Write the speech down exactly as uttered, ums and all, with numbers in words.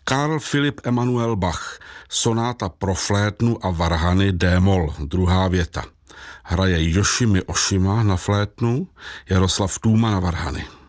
Karl Philipp Emanuel Bach, sonáta pro flétnu a varhany D-moll, druhá věta. Hraje Yoshimi Oshima na flétnu, Jaroslav Tůma na varhany.